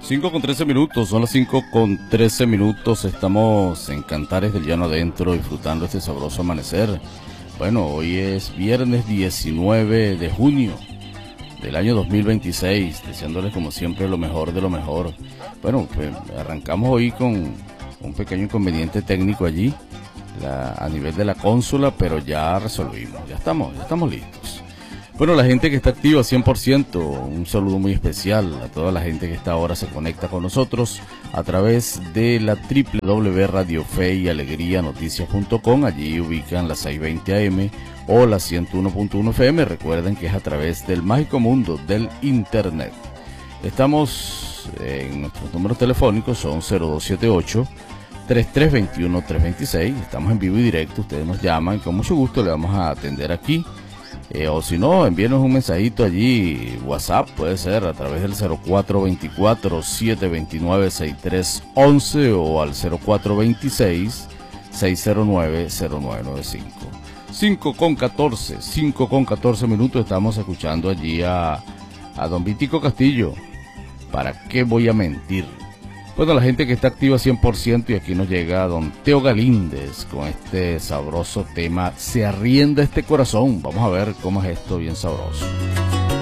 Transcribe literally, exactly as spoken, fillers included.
cinco con trece minutos, son las cinco con trece minutos, estamos en Cantares del Llano Adentro disfrutando este sabroso amanecer. Bueno, hoy es viernes diecinueve de junio del año dos mil veintiséis, deseándoles como siempre lo mejor de lo mejor. Bueno, pues arrancamos hoy con un pequeño inconveniente técnico allí, la, a nivel de la consola, pero ya resolvimos, ya estamos, ya estamos listos. Bueno, la gente que está activa cien por ciento, un saludo muy especial a toda la gente que esta hora se conecta con nosotros a través de la doble u doble u doble u punto radio fe y alegría noticias punto com. Allí ubican la seiscientos veinte A M o la ciento uno punto uno F M. Recuerden que es a través del mágico mundo del internet. Estamos en nuestros números telefónicos, son cero dos siete ocho, tres tres dos uno, tres dos seis. Estamos en vivo y directo, ustedes nos llaman y con mucho gusto le vamos a atender aquí. Eh, o si no, envíenos un mensajito allí, WhatsApp, puede ser a través del cero cuatro dos cuatro, siete dos nueve, seis tres uno uno o al cero cuatro dos seis, seis cero nueve, cero nueve nueve cinco. cinco con catorce, cinco con catorce minutos, estamos escuchando allí a, a don Vitico Castillo. ¿Para qué voy a mentir? Bueno, la gente que está activa cien por ciento, y aquí nos llega don Teo Galíndez con este sabroso tema, Se arrienda este corazón. Vamos a ver cómo es esto bien sabroso.